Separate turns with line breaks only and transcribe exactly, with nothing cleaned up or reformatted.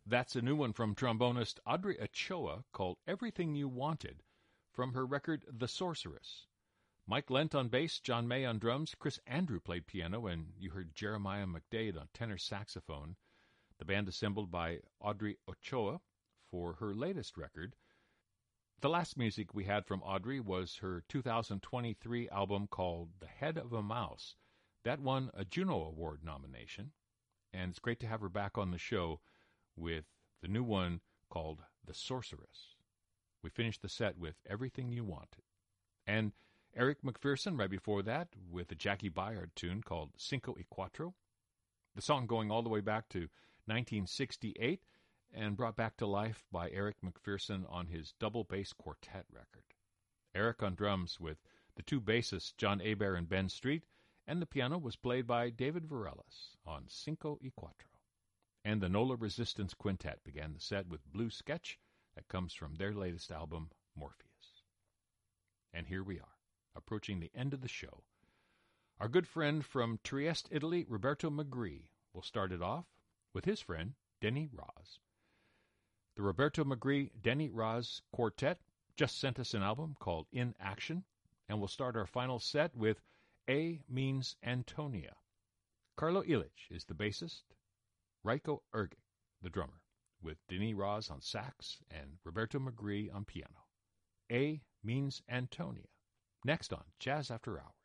That's a new one from trombonist Audrey Ochoa called Everything You Wanted from her record The Sorceress. Mike Lent on bass, John May on drums, Chris Andrew played piano, and you heard Jeremiah McDade on tenor saxophone. The band assembled by Audrey Ochoa for her latest record. The last music we had from Audrey was her two thousand twenty-three album called The Head of a Mouse. That won a Juno Award nomination, and it's great to have her back on the show with the new one called The Sorceress. We finished the set with Everything You Wanted. And Eric McPherson right before that with a Jackie Byard tune called Cinco y Cuatro. The song going all the way back to nineteen sixty-eight and brought back to life by Eric McPherson on his double bass quartet record. Eric on drums with the two bassists John Hebert and Ben Street, and the piano was played by David Varelis on Cinco y Cuatro. And the Nola Resistance Quintet began the set with Blue Sketch that comes from their latest album, Morpheus. And here we are, approaching the end of the show. Our good friend from Trieste, Italy, Roberto Magri, will start it off with his friend, Denny Roz. The Roberto Magri Denny Roz Quartet just sent us an album called In Action, and we'll start our final set with A Means Antonia. Carlo Illich is the bassist, Raiko Ergic, the drummer, with Denny Roz on sax and Roberto Magri on piano. A Means Antonia. Next on Jazz After Hours.